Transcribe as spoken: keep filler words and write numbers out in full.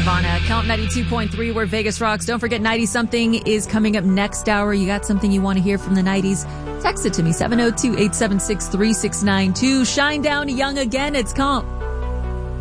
Nirvana. Count ninety-two point three where Vegas rocks. Don't forget ninety something is coming up next hour. You got something you want to hear from the nineties? Text it to me, seven oh two, eight seven six, three six nine two. Shine down young again. It's Comp.